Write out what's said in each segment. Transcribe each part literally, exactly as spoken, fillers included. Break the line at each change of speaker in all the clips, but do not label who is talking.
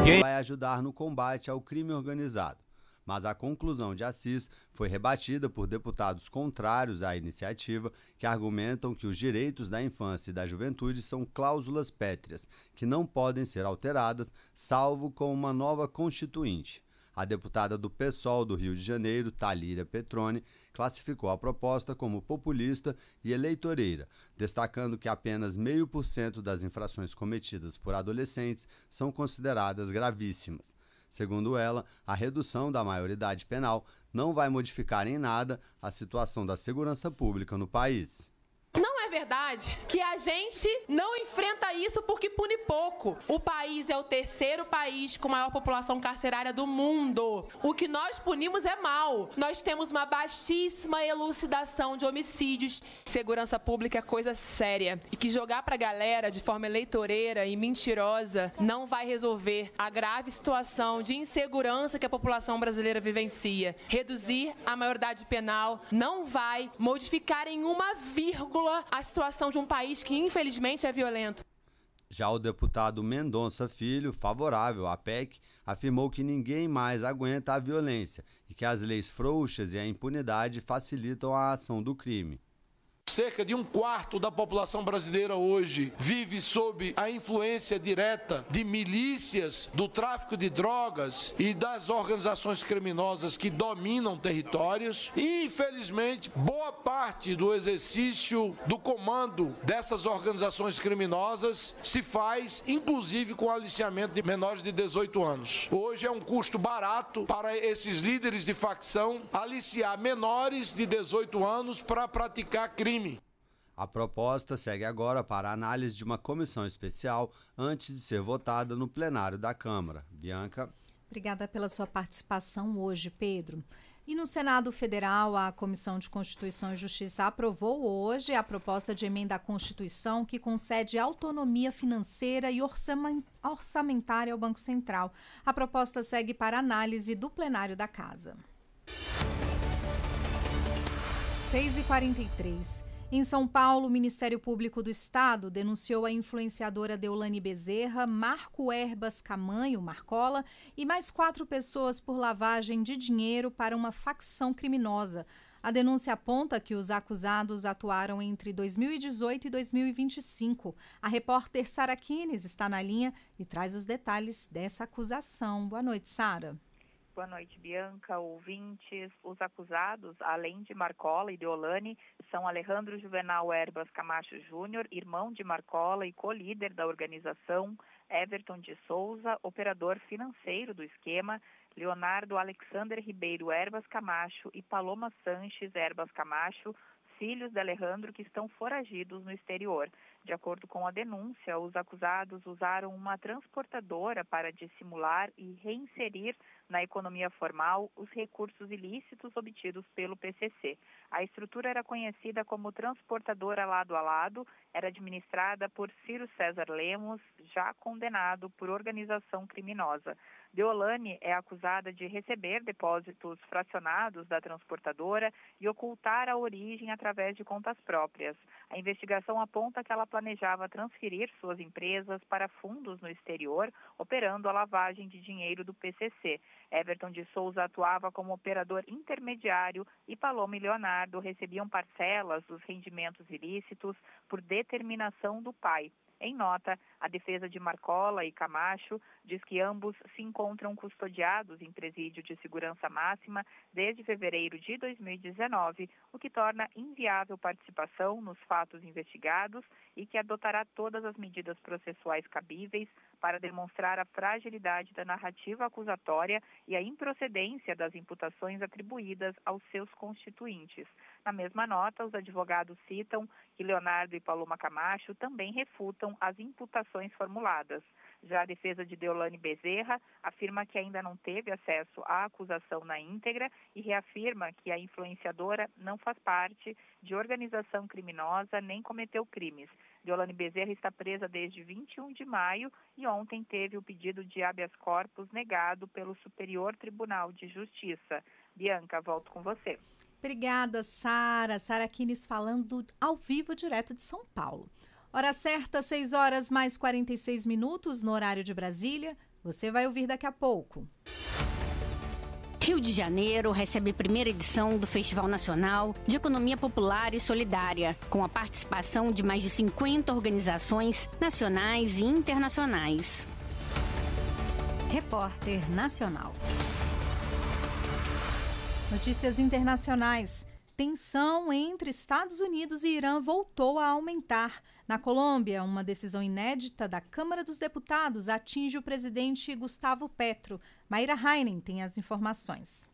Quem vai ajudar no combate ao crime organizado. Mas a conclusão de Assis foi rebatida por deputados contrários à iniciativa, que argumentam que os direitos da infância e da juventude são cláusulas pétreas, que não podem ser alteradas, salvo com uma nova constituinte. A deputada do PSOL do Rio de Janeiro, Thalíria Petroni, classificou a proposta como populista e eleitoreira, destacando que apenas meio por cento das infrações cometidas por adolescentes são consideradas gravíssimas. Segundo ela, a redução da maioridade penal não vai modificar em nada a situação da segurança pública no país.
Não é verdade que a gente não enfrenta isso porque pune pouco. O país é o terceiro país com maior população carcerária do mundo. O que nós punimos é mal. Nós temos uma baixíssima elucidação de homicídios. Segurança pública é coisa séria. E que jogar pra galera de forma eleitoreira e mentirosa não vai resolver a grave situação de insegurança que a população brasileira vivencia. Reduzir a maioridade penal não vai modificar em uma vírgula a situação de um país que, infelizmente, é violento.
Já o deputado Mendonça Filho, favorável à P E C, afirmou que ninguém mais aguenta a violência e que as leis frouxas e a impunidade facilitam a ação do crime.
Cerca de um quarto da população brasileira hoje vive sob a influência direta de milícias, do tráfico de drogas e das organizações criminosas que dominam territórios. E, infelizmente, boa parte do exercício do comando dessas organizações criminosas se faz, inclusive, com aliciamento de menores de dezoito anos. Hoje é um custo barato para esses líderes de facção aliciar menores de dezoito anos para praticar crime.
A proposta segue agora para a análise de uma comissão especial antes de ser votada no plenário da Câmara. Bianca.
Obrigada pela sua participação hoje, Pedro. E no Senado Federal, a Comissão de Constituição e Justiça aprovou hoje a proposta de emenda à Constituição que concede autonomia financeira e orçamentária ao Banco Central. A proposta segue para análise do plenário da Casa. seis e quarenta e três. Em São Paulo, o Ministério Público do Estado denunciou a influenciadora Deolane Bezerra, Marco Herbas Camanho, Marcola, e mais quatro pessoas por lavagem de dinheiro para uma facção criminosa. A denúncia aponta que os acusados atuaram entre dois mil e dezoito e dois mil e vinte e cinco. A repórter Sara Kines está na linha e traz os detalhes dessa acusação. Boa noite, Sara.
Boa noite, Bianca, ouvintes. Os acusados, além de Marcola e Deolane, são Alejandro Juvenal Herbas Camacho Júnior, irmão de Marcola e co-líder da organização, Everton de Souza, operador financeiro do esquema, Leonardo Alexander Ribeiro Herbas Camacho e Paloma Sanches Herbas Camacho, filhos de Alejandro que estão foragidos no exterior. De acordo com a denúncia, os acusados usaram uma transportadora para dissimular e reinserir na economia formal os recursos ilícitos obtidos pelo P C C. A estrutura era conhecida como Transportadora Lado a Lado, era administrada por Ciro César Lemos, já condenado por organização criminosa. Deolane é acusada de receber depósitos fracionados da transportadora e ocultar a origem através de contas próprias. A investigação aponta que ela planejava transferir suas empresas para fundos no exterior, operando a lavagem de dinheiro do P C C. Everton de Souza atuava como operador intermediário e Paloma e Leonardo recebiam parcelas dos rendimentos ilícitos por determinação do pai. Em nota, a defesa de Marcola e Camacho diz que ambos se encontram custodiados em presídio de segurança máxima desde fevereiro de dois mil e dezenove, o que torna inviável participação nos fatos investigados e que adotará todas as medidas processuais cabíveis para demonstrar a fragilidade da narrativa acusatória e a improcedência das imputações atribuídas aos seus constituintes. Na mesma nota, os advogados citam que Leonardo e Paloma Camacho também refutam as imputações formuladas. Já a defesa de Deolane Bezerra afirma que ainda não teve acesso à acusação na íntegra e reafirma que a influenciadora não faz parte de organização criminosa nem cometeu crimes. Deolane Bezerra está presa desde vinte e um de maio e ontem teve o pedido de habeas corpus negado pelo Superior Tribunal de Justiça. Bianca, volto com você.
Obrigada, Sara. Sara Kines falando ao vivo direto de São Paulo. Hora certa, seis horas mais quarenta e seis minutos no horário de Brasília. Você vai ouvir daqui a pouco.
Rio de Janeiro recebe a primeira edição do Festival Nacional de Economia Popular e Solidária, com a participação de mais de cinquenta organizações nacionais e internacionais.
Repórter Nacional. Notícias internacionais. Tensão entre Estados Unidos e Irã voltou a aumentar. Na Colômbia, uma decisão inédita da Câmara dos Deputados atinge o presidente Gustavo Petro. Maíra Heinen tem as informações.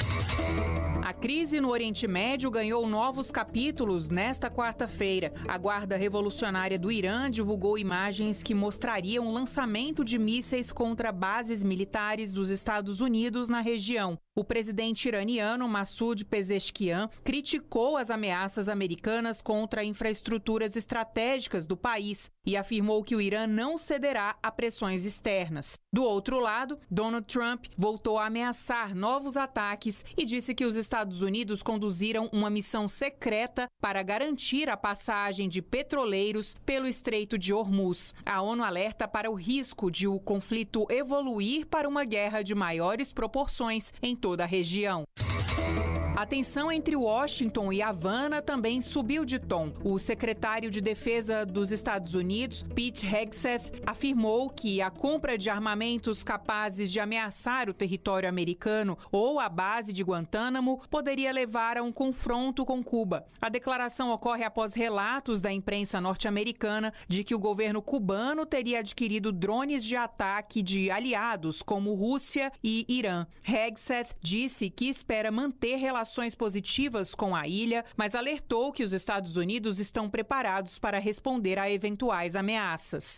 A crise no Oriente Médio ganhou novos capítulos nesta quarta-feira. A Guarda Revolucionária do Irã divulgou imagens que mostrariam o lançamento de mísseis contra bases militares dos Estados Unidos na região. O presidente iraniano Massoud Pezeshkian criticou as ameaças americanas contra infraestruturas estratégicas do país e afirmou que o Irã não cederá a pressões externas. Do outro lado, Donald Trump voltou a ameaçar novos ataques e disse que os Estados Unidos conduziram uma missão secreta para garantir a passagem de petroleiros pelo Estreito de Hormuz. A ONU alerta para o risco de o conflito evoluir para uma guerra de maiores proporções em toda a região. A tensão entre Washington e Havana também subiu de tom. O secretário de Defesa dos Estados Unidos, Pete Hegseth, afirmou que a compra de armamentos capazes de ameaçar o território americano ou a base de Guantánamo poderia levar a um confronto com Cuba. A declaração ocorre após relatos da imprensa norte-americana de que o governo cubano teria adquirido drones de ataque de aliados como Rússia e Irã. Hegseth disse que espera manter relações positivas com a ilha, mas alertou que os Estados Unidos estão preparados para responder a eventuais ameaças.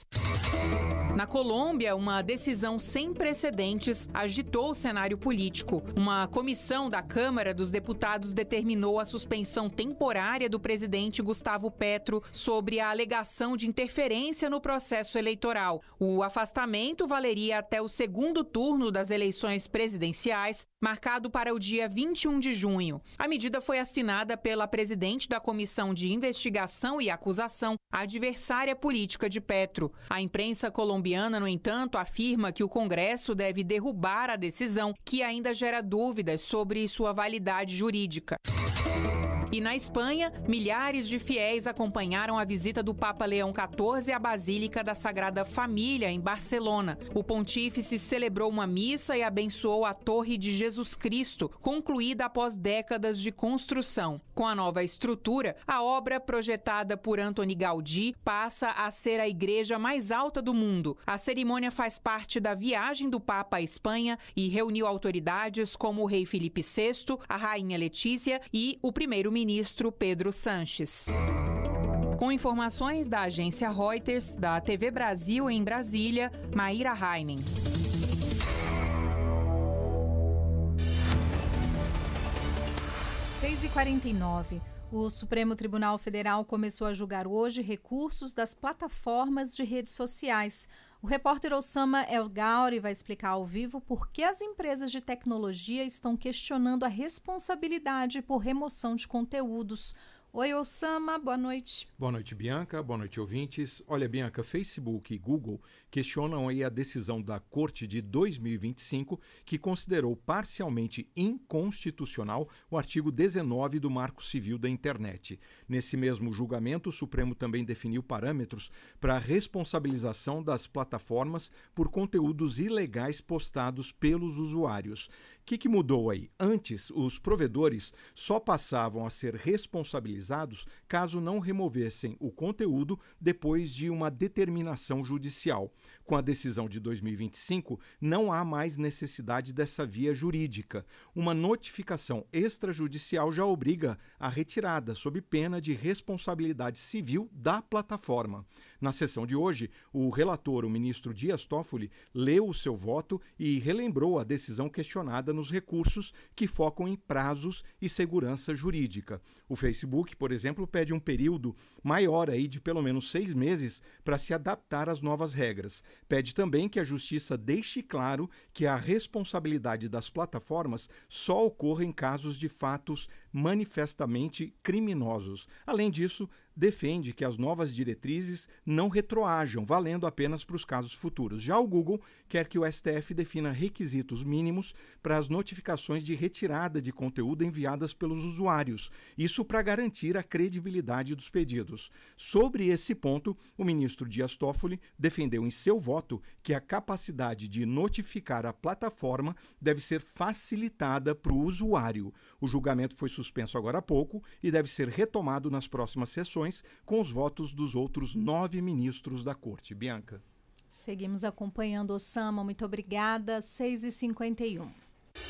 Na Colômbia, uma decisão sem precedentes agitou o cenário político. Uma comissão da Câmara dos Deputados determinou a suspensão temporária do presidente Gustavo Petro sobre a alegação de interferência no processo eleitoral. O afastamento valeria até o segundo turno das eleições presidenciais, marcado para o dia vinte e um de junho. A medida foi assinada pela presidente da Comissão de Investigação e Acusação, a adversária política de Petro. A imprensa colombiana, no entanto, afirma que o Congresso deve derrubar a decisão, que ainda gera dúvidas sobre sua validade jurídica. E na Espanha, milhares de fiéis acompanharam a visita do Papa Leão quatorze à Basílica da Sagrada Família, em Barcelona. O pontífice celebrou uma missa e abençoou a Torre de Jesus Cristo, concluída após décadas de construção. Com a nova estrutura, a obra, projetada por Antoni Gaudí, passa a ser a igreja mais alta do mundo. A cerimônia faz parte da viagem do Papa à Espanha e reuniu autoridades como o rei Felipe sexto, a rainha Letícia e o primeiro-ministro ministro Pedro Sanches. Com informações da agência Reuters, da T V Brasil em Brasília, Maíra Heinen.
seis e quarenta e nove. O Supremo Tribunal Federal começou a julgar hoje recursos das plataformas de redes sociais. O repórter Osama El Gauri vai explicar ao vivo por que as empresas de tecnologia estão questionando a responsabilidade por remoção de conteúdos. Oi, Osama, boa noite.
Boa noite, Bianca. Boa noite, ouvintes. Olha, Bianca, Facebook e Google questionam aí a decisão da Corte de dois mil e vinte e cinco, que considerou parcialmente inconstitucional o artigo dezenove do Marco Civil da Internet. Nesse mesmo julgamento, o Supremo também definiu parâmetros para a responsabilização das plataformas por conteúdos ilegais postados pelos usuários. O que, que mudou aí? Antes, os provedores só passavam a ser responsabilizados caso não removessem o conteúdo depois de uma determinação judicial. Com a decisão de dois mil e vinte e cinco, não há mais necessidade dessa via jurídica. Uma notificação extrajudicial já obriga a retirada, sob pena de responsabilidade civil da plataforma. Na sessão de hoje, o relator, o ministro Dias Toffoli, leu o seu voto e relembrou a decisão questionada nos recursos que focam em prazos e segurança jurídica. O Facebook, por exemplo, pede um período maior aí de pelo menos seis meses para se adaptar às novas regras. Pede também que a Justiça deixe claro que a responsabilidade das plataformas só ocorre em casos de fatos manifestamente criminosos. Além disso, defende que as novas diretrizes não retroajam, valendo apenas para os casos futuros. Já o Google quer que o S T F defina requisitos mínimos para as notificações de retirada de conteúdo enviadas pelos usuários, isso para garantir a credibilidade dos pedidos. Sobre esse ponto, o ministro Dias Toffoli defendeu em seu voto que a capacidade de notificar a plataforma deve ser facilitada para o usuário. O julgamento foi suspenso agora há pouco e deve ser retomado nas próximas sessões com os votos dos outros nove ministros da Corte. Bianca.
Seguimos acompanhando, Osama. Muito obrigada. seis e cinquenta e um.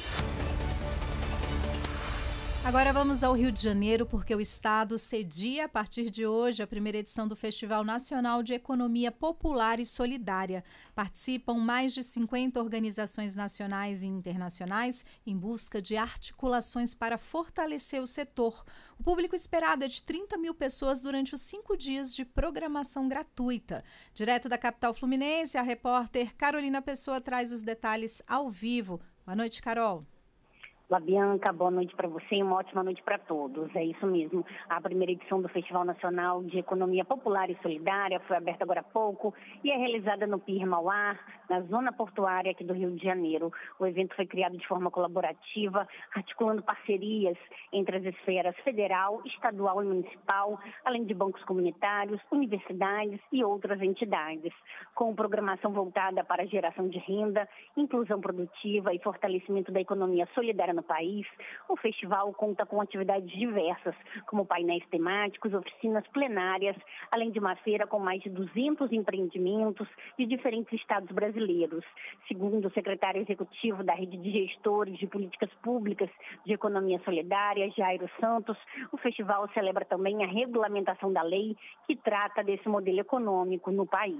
Agora vamos ao Rio de Janeiro, porque o Estado cedia, a partir de hoje, a primeira edição do Festival Nacional de Economia Popular e Solidária. Participam mais de cinquenta organizações nacionais e internacionais em busca de articulações para fortalecer o setor. O público esperado é de trinta mil pessoas durante os cinco dias de programação gratuita. Direto da capital fluminense, a repórter Carolina Pessoa traz os detalhes ao vivo. Boa noite, Carol.
Olá, Bianca, boa noite para você e uma ótima noite para todos. É isso mesmo. A primeira edição do Festival Nacional de Economia Popular e Solidária foi aberta agora há pouco e é realizada no Pier Mauá, na zona portuária aqui do Rio de Janeiro. O evento foi criado de forma colaborativa, articulando parcerias entre as esferas federal, estadual e municipal, além de bancos comunitários, universidades e outras entidades. Com programação voltada para a geração de renda, inclusão produtiva e fortalecimento da economia solidária no país, o festival conta com atividades diversas, como painéis temáticos, oficinas plenárias, além de uma feira com mais de duzentos empreendimentos de diferentes estados brasileiros. Segundo o secretário executivo da Rede de Gestores de Políticas Públicas de Economia Solidária, Jairo Santos, o festival celebra também a regulamentação da lei que trata desse modelo econômico no país.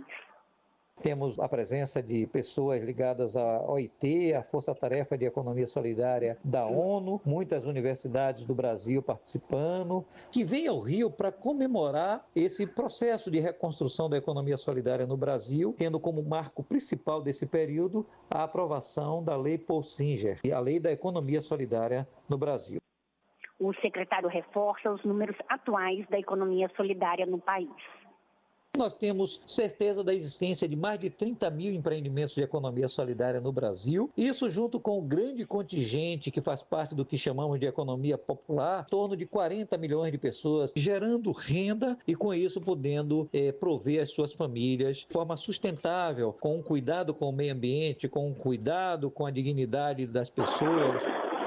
Temos a presença de pessoas ligadas à O I T, a Força Tarefa de Economia Solidária da ONU, muitas universidades do Brasil participando, que vem ao Rio para comemorar esse processo de reconstrução da economia solidária no Brasil, tendo como marco principal desse período a aprovação da Lei Paul Singer, a Lei da Economia Solidária no Brasil.
O secretário reforça os números atuais da economia solidária no país.
Nós temos certeza da existência de mais de trinta mil empreendimentos de economia solidária no Brasil. Isso junto com o grande contingente que faz parte do que chamamos de economia popular, em torno de quarenta milhões de pessoas gerando renda e com isso podendo é, prover as suas famílias de forma sustentável, com cuidado com o meio ambiente, com cuidado com a dignidade das pessoas.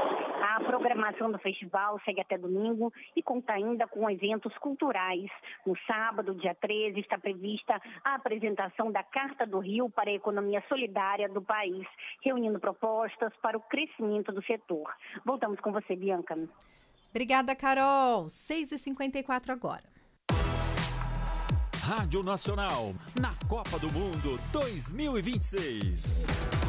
A programação do festival segue até domingo e conta ainda com eventos culturais. No sábado, dia treze, está prevista a apresentação da Carta do Rio para a Economia Solidária do país, reunindo propostas para o crescimento do setor. Voltamos com você, Bianca.
Obrigada, Carol. seis e cinquenta e quatro agora.
Rádio Nacional, na Copa do Mundo dois mil e vinte e seis.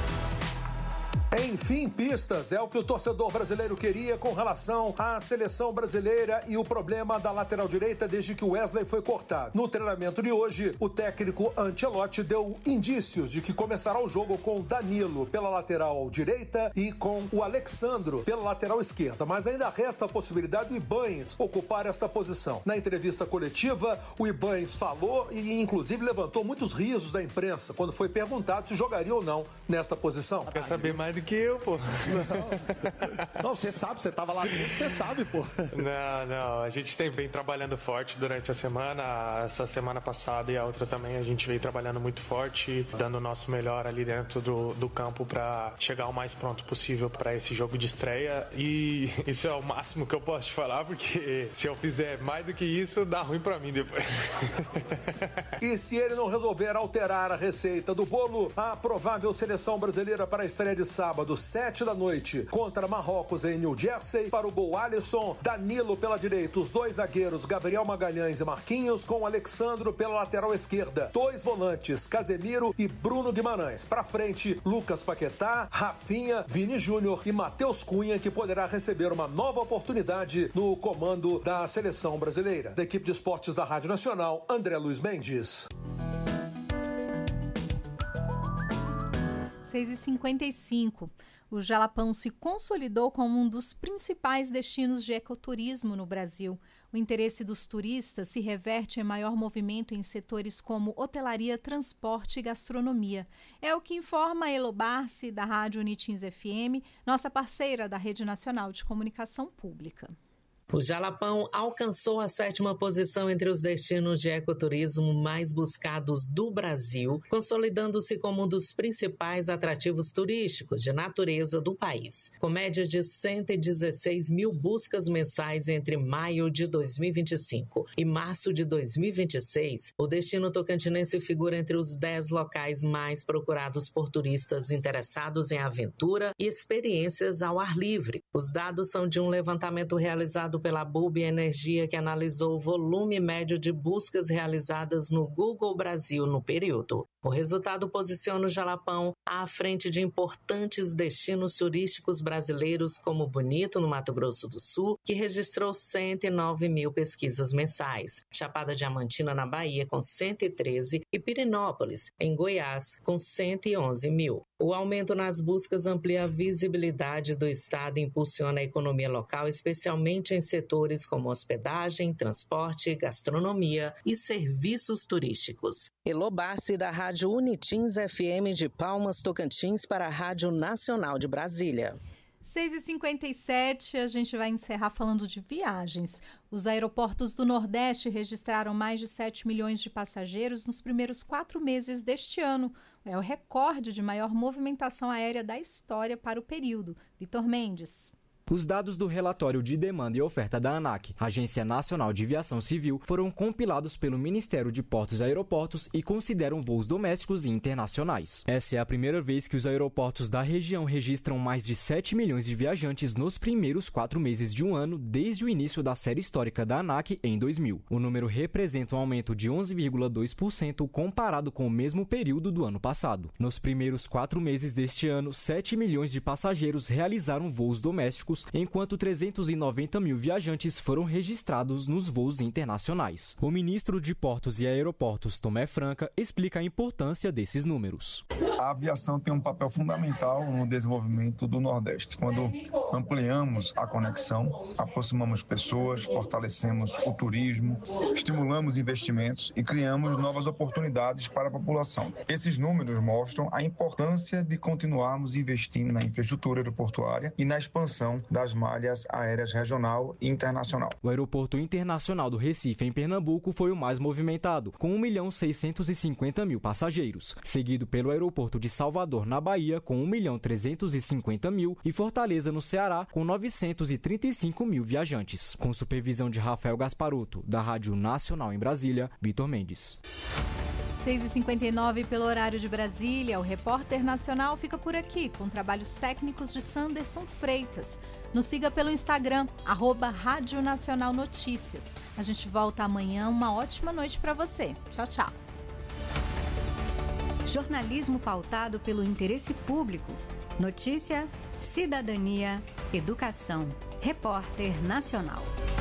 Enfim, pistas, é o que o torcedor brasileiro queria com relação à seleção brasileira e o problema da lateral direita desde que o Wesley foi cortado. No treinamento de hoje, o técnico Ancelotti deu indícios de que começará o jogo com Danilo pela lateral direita e com o Alexandro pela lateral esquerda, mas ainda resta a possibilidade do Ibañez ocupar esta posição. Na entrevista coletiva, o Ibañez falou e inclusive levantou muitos risos da imprensa quando foi perguntado se jogaria ou não nesta posição.
Quer saber mais do que eu, pô.
Não, não, você sabe, você tava lá dentro, você sabe, pô.
Não, não, a gente tem, vem trabalhando forte durante a semana, essa semana passada e a outra também, a gente veio trabalhando muito forte, dando o nosso melhor ali dentro do, do campo para chegar o mais pronto possível para esse jogo de estreia, e isso é o máximo que eu posso te falar, porque se eu fizer mais do que isso, dá ruim para mim depois.
E se ele não resolver alterar a receita do bolo, a provável seleção brasileira para a estreia de sábado, sete da noite, contra Marrocos em New Jersey. Para o gol, Alisson, Danilo pela direita, os dois zagueiros Gabriel Magalhães e Marquinhos, com Alexandro pela lateral esquerda, dois volantes Casemiro e Bruno Guimarães. Para frente, Lucas Paquetá, Rafinha, Vini Júnior e Matheus Cunha, que poderá receber uma nova oportunidade no comando da seleção brasileira. Da equipe de esportes da Rádio Nacional, André Luiz Mendes.
seis e cinquenta e cinco. O Jalapão se consolidou como um dos principais destinos de ecoturismo no Brasil. O interesse dos turistas se reverte em maior movimento em setores como hotelaria, transporte e gastronomia. É o que informa a Elo Barsi, da Rádio Unitins F M, nossa parceira da Rede Nacional de Comunicação Pública.
O Jalapão alcançou a sétima posição entre os destinos de ecoturismo mais buscados do Brasil, consolidando-se como um dos principais atrativos turísticos de natureza do país. Com média de cento e dezesseis mil buscas mensais entre maio de dois mil e vinte e cinco e março de dois mil e vinte e seis, o destino tocantinense figura entre os dez locais mais procurados por turistas interessados em aventura e experiências ao ar livre. Os dados são de um levantamento realizado pela Bulb Energia, que analisou o volume médio de buscas realizadas no Google Brasil no período. O resultado posiciona o Jalapão à frente de importantes destinos turísticos brasileiros como Bonito, no Mato Grosso do Sul, que registrou cento e nove mil pesquisas mensais, Chapada Diamantina, na Bahia, com cento e treze, e Pirenópolis, em Goiás, com cento e onze mil. O aumento nas buscas amplia a visibilidade do estado e impulsiona a economia local, especialmente em setores como hospedagem, transporte, gastronomia e serviços turísticos. Elo Barsi, da Rádio Unitins F M de Palmas, Tocantins, para a Rádio Nacional de Brasília.
seis e cinquenta e sete, a gente vai encerrar falando de viagens. Os aeroportos do Nordeste registraram mais de sete milhões de passageiros nos primeiros quatro meses deste ano. É o recorde de maior movimentação aérea da história para o período. Vitor Mendes.
Os dados do relatório de demanda e oferta da ANAC, Agência Nacional de Aviação Civil, foram compilados pelo Ministério de Portos e Aeroportos e consideram voos domésticos e internacionais. Essa é a primeira vez que os aeroportos da região registram mais de sete milhões de viajantes nos primeiros quatro meses de um ano, desde o início da série histórica da ANAC em dois mil. O número representa um aumento de onze vírgula dois por cento comparado com o mesmo período do ano passado. Nos primeiros quatro meses deste ano, sete milhões de passageiros realizaram voos domésticos, enquanto trezentos e noventa mil viajantes foram registrados nos voos internacionais. O ministro de Portos e Aeroportos, Tomé Franca, explica a importância desses números.
A aviação tem um papel fundamental no desenvolvimento do Nordeste. Quando ampliamos a conexão, aproximamos pessoas, fortalecemos o turismo, estimulamos investimentos e criamos novas oportunidades para a população. Esses números mostram a importância de continuarmos investindo na infraestrutura aeroportuária e na expansão das malhas aéreas regional e internacional.
O Aeroporto Internacional do Recife, em Pernambuco, foi o mais movimentado, com um milhão seiscentos e cinquenta mil passageiros, seguido pelo Aeroporto de Salvador, na Bahia, com um milhão trezentos e cinquenta mil, e Fortaleza, no Ceará, com novecentos e trinta e cinco mil viajantes. Com supervisão de Rafael Gasparotto, da Rádio Nacional em Brasília, Vitor Mendes.
seis e cinquenta e nove pelo horário de Brasília, o Repórter Nacional fica por aqui, com trabalhos técnicos de Sanderson Freitas. Nos siga pelo Instagram, arroba Rádio Nacional Notícias. A gente volta amanhã, uma ótima noite para você. Tchau, tchau.
Jornalismo pautado pelo interesse público. Notícia, cidadania, educação. Repórter Nacional.